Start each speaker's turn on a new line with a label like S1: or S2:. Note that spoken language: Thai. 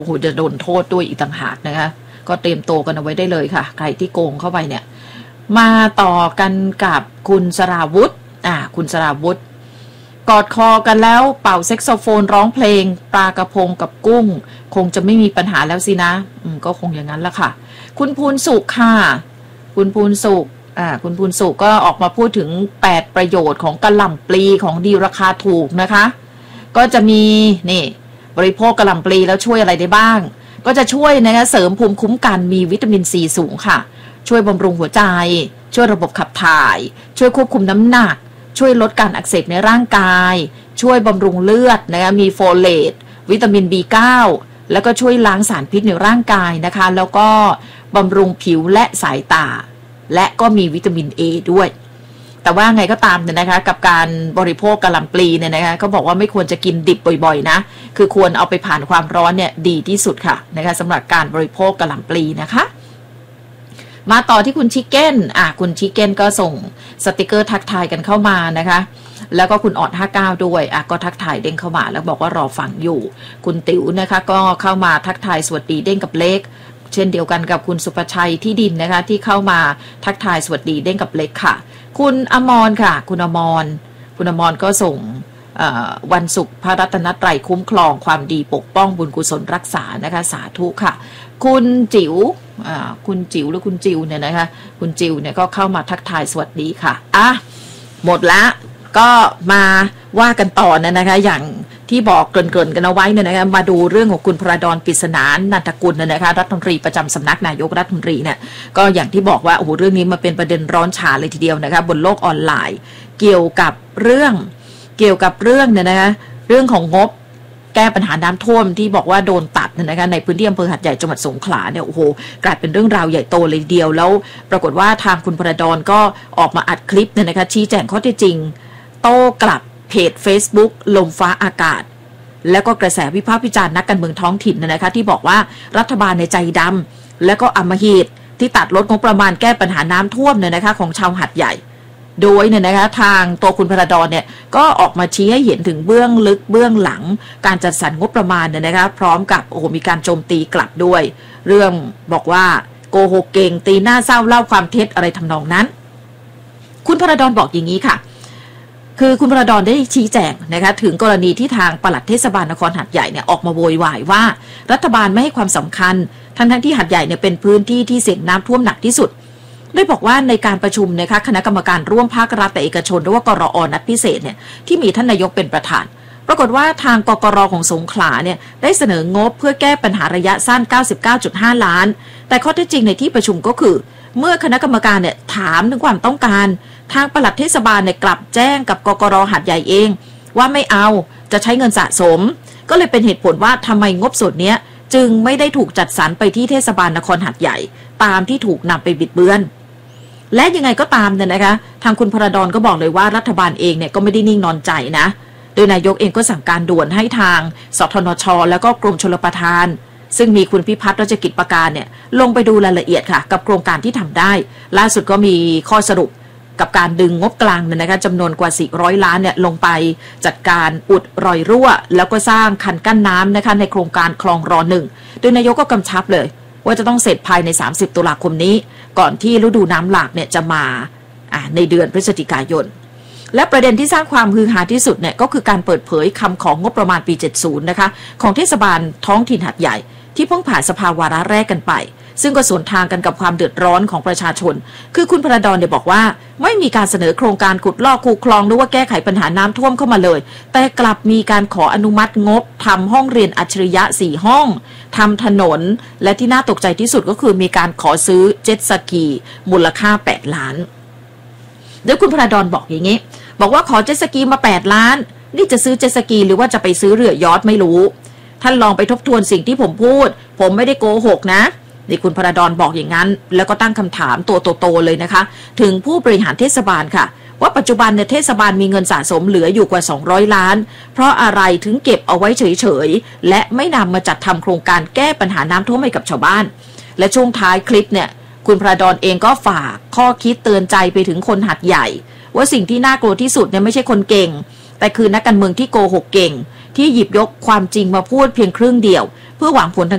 S1: โอ้โหจะโดนโทษด้วยอีกต่างหากนะคะก็เตรียมตัวกันเอาไว้ได้เลยค่ะใครที่โกงเข้าไปเนี่ยมาต่อกันกับคุณสราวุธคุณสราวุธกอดคอกันแล้วเป่าแซกโซโฟนร้องเพลงปลากระพงกับกุ้งคงจะไม่มีปัญหาแล้วสินะก็คงอย่างนั้นละค่ะคุณภูนสุขค่ะคุณภูนสุขคุณภูนสุขก็ออกมาพูดถึง8ประโยชน์ของกะหล่ำปลีของดีราคาถูกนะคะก็จะมีนี่บริโภคกะหล่ำปลีแล้วช่วยอะไรได้บ้างก็จะช่วยนะคะเสริมภูมิคุ้มกันมีวิตามินซีสูงค่ะช่วยบำรุงหัวใจช่วยระบบขับถ่ายช่วยควบคุมน้ำหนักช่วยลดการอักเสบในร่างกายช่วยบำรุงเลือดนะคะมีโฟเลตวิตามิน B9 แล้วก็ช่วยล้างสารพิษในร่างกายนะคะแล้วก็บำรุงผิวและสายตาและก็มีวิตามิน A ด้วยแต่ว่าไงก็ตามเนี่ยนะคะกับการบริโภคกะหล่ำปลีเนี่ยนะคะเขาบอกว่าไม่ควรจะกินดิบบ่อยๆนะคือควรเอาไปผ่านความร้อนเนี่ยดีที่สุดค่ะนะคะสำหรับการบริโภคกะหล่ำปลีนะคะมาต่อที่คุณชิคเก้นคุณชิคเก้นก็ส่งสติกเกอร์ทักทายกันเข้ามานะคะแล้วก็คุณออด59ด้วยก็ทักทายเด้งเข้ามาแล้วบอกว่ารอฟังอยู่คุณติ๋วนะคะก็เข้ามาทักทายสวัสดีเด้งกับเล็กเช่นเดียวกันกับคุณสุภชัยที่ดินนะคะที่เข้ามาทักทายสวัสดีเด้งกับเล็กค่ะคุณอมรค่ะคุณอมรก็ส่งวันศุกร์พระรัตนตรัยคุ้มครองความดีปกป้องบุญกุศลรักษานะคะสาธุค่ะคุณจิ๋วคุณจิ๋วหรือคุณจิ๋วเนี่ยนะคะคุณจิ๋วเนี่ยก็เข้ามาทักทายสวัสดีค่ะหมดละก็มาว่ากันต่อนะคะอย่างที่บอกเกริ่นกันเอาไว้เนี่ยนะคะมาดูเรื่องของคุณพระดอน ปริศนานันทกุลนะคะรัฐมนตรีประจำสำนักนายกรัฐมนตรีเนี่ยก็อย่างที่บอกว่าโอ้โหเรื่องนี้มาเป็นประเด็นร้อนฉาเลยทีเดียวนะคะบนโลกออนไลน์เกี่ยวกับเรื่องเนี่ยนะคะเรื่องของงบแก้ปัญหาน้ำท่วมที่บอกว่าโดนตัดนะคะในพื้นที่อำเภอหาดใหญ่จังหวัดสงขลาเนี่ยโอ้โหกลายเป็นเรื่องราวใหญ่โตเลยทีเดียวแล้วปรากฏว่าทางคุณพระดอนก็ออกมาอัดคลิปเนี่ยนะคะชี้แจงข้อเท็จจริงโต้กลับเพจ Facebook ลมฟ้าอากาศแล้วก็กระแสวิพากษ์วิจารณ์นักการเมืองท้องถิ่นนะคะที่บอกว่ารัฐบาลในใจดำและก็อำมหิตที่ตัดลดงบประมาณแก้ปัญหาน้ำท่วมเนี่ยนะคะของชาวหาดใหญ่โดยเนี่ยนะคะทางตัวคุณพระดอนเนี่ยก็ออกมาชี้ให้เห็นถึงเบื้องลึกเบื้องหลังการจัดสรรงบประมาณเนี่ยนะคะพร้อมกับโอ้โหมีการโจมตีกลับด้วยเรื่องบอกว่าโกหกเก่งตีหน้าเศร้าเล่าความเท็จอะไรทำนองนั้นคุณพระดอนบอกอย่างนี้ค่ะคือคุณพระดอนได้ชี้แจงนะคะถึงกรณีที่ทางปลัดเทศบาลนครหาดใหญ่เนี่ยออกมาโวยวายว่ารัฐบาลไม่ให้ความสำคัญทั้งที่หาดใหญ่เนี่ยเป็นพื้นที่ที่เสี่ยงน้ำท่วมหนักที่สุดได้บอกว่าในการประชุมนะคะคณะกรรมการร่วมภาครัฐและเอกชนหรือว่ากรอนัดพิเศษเนี่ยที่มีท่านนายกเป็นประธานปรากฏว่าทางกกรของสงขลาเนี่ยได้เสนองบเพื่อแก้ปัญหาระยะสั้น 99.5 ล้านแต่ข้อเท็จจริงในที่ประชุมก็คือเมื่อคณะกรรมการเนี่ยถามถึงความต้องการทางปลัดเทศบาลเนี่ยกลับแจ้งกับกกรหาดใหญ่เองว่าไม่เอาจะใช้เงินสะสมก็เลยเป็นเหตุผลว่าทำไมงบส่วนนี้จึงไม่ได้ถูกจัดสรรไปที่เทศบาลนครหาดใหญ่ตามที่ถูกนำไปบิดเบือนและยังไงก็ตามเนี่ยนะคะทางคุณพระดอนก็บอกเลยว่ารัฐบาลเองเนี่ยก็ไม่ได้นิ่งนอนใจนะโดยนายกเองก็สั่งการด่วนให้ทางสทนช.แล้วก็กรมชลประทานซึ่งมีคุณพิพัฒน์รัชกิจประการเนี่ยลงไปดูรายละเอียดค่ะกับโครงการที่ทำได้ล่าสุดก็มีข้อสรุปกับการดึงงบกลางเนี่ยนะคะจำนวนกว่า400 ล้านเนี่ยลงไปจัดการอุดรอยรั่วแล้วก็สร้างคันกั้นน้ำนะคะในโครงการคลองร.1โดยนายกก็กำชับเลยว่าจะต้องเสร็จภายใน30 ตุลาคมนี้ก่อนที่ฤดูน้ำหลากเนี่ยจะมาในเดือนพฤศจิกายนและประเด็นที่สร้างความฮือฮาที่สุดเนี่ยก็คือการเปิดเผยคำของงบประมาณปี 70นะคะของเทศบาลท้องถิ่นหาดใหญ่ที่เพิ่งผ่านสภาวาระแรกกันไปซึ่งก็สวนทางกันกับความเดือดร้อนของประชาชนคือคุณพระดอนเนี่ยบอกว่าไม่มีการเสนอโครงการขุดลอกคูคลองหรือว่าแก้ไขปัญหาน้ำท่วมเข้ามาเลยแต่กลับมีการขออนุมัติงบทำห้องเรียนอัจฉริยะ4 ห้องทำถนนและที่น่าตกใจที่สุดก็คือมีการขอซื้อเจ็ตสกีมูลค่า8 ล้านโดยคุณพระดอนบอกอย่างนี้บอกว่าขอเจ็ตสกีมา8 ล้านนี่จะซื้อเจ็ตสกีหรือว่าจะไปซื้อเรือยอชท์ไม่รู้ท่านลองไปทบทวนสิ่งที่ผมพูดผมไม่ได้โกหกนะนี่คุณพระดอนบอกอย่างนั้นแล้วก็ตั้งคำถามตัวโตๆเลยนะคะถึงผู้บริหารเทศบาลค่ะว่าปัจจุบันเนี่ยเทศบาลมีเงินสะสมเหลืออยู่กว่า200 ล้านเพราะอะไรถึงเก็บเอาไว้เฉยๆและไม่นำมาจัดทำโครงการแก้ปัญหาน้ำท่วมให้กับชาวบ้านและช่วงท้ายคลิปเนี่ยคุณพระดอนเองก็ฝากข้อคิดเตือนใจไปถึงคนหาดใหญ่ว่าสิ่งที่น่ากลัวที่สุดเนี่ยไม่ใช่คนเก่งแต่คือนักการเมืองที่โกหกเก่งที่หยิบยกความจริงมาพูดเพียงครึ่งเดียวเพื่อหวังผลทาง